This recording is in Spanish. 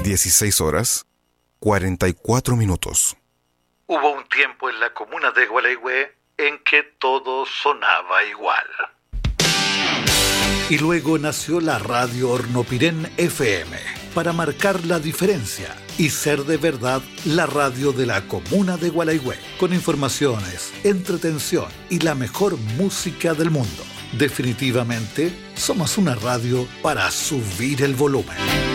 16:44. Hubo un tiempo en la comuna de Gualeguay en que todo sonaba igual. Y luego nació la radio Hornopirén FM, para marcar la diferencia y ser de verdad la radio de la comuna de Gualeguay, con informaciones, entretención y la mejor música del mundo. Definitivamente, somos una radio para subir el volumen.